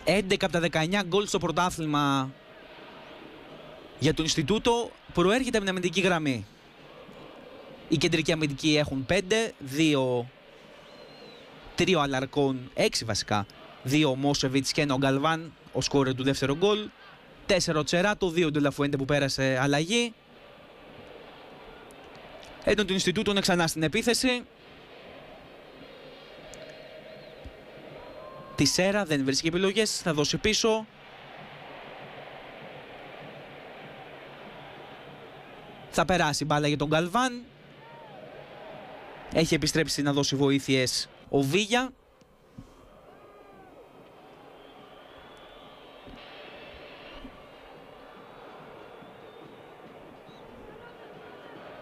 11 από τα 19 γκολ στο πρωτάθλημα για το Ινστιτούτο προέρχεται από την αμυντική γραμμή. Οι κεντρικοί αμυντικοί έχουν 5, 3 ο Αλαρκόν, 6 βασικά. 2 ο Μόσεβιτς και 1 ο Γκαλβάν, ο σκόρερ του δεύτερου γκολ. 4 ο Τσεράτο, 2 ο Ντελαφουέντε που πέρασε αλλαγή. Ενώ το Ινστιτούτο είναι ξανά στην επίθεση. Τη Σέρα δεν βρίσκει επιλογές, θα δώσει πίσω. Θα περάσει μπάλα για τον Γκαλβάν. Έχει επιστρέψει να δώσει βοήθειες ο Βίγια.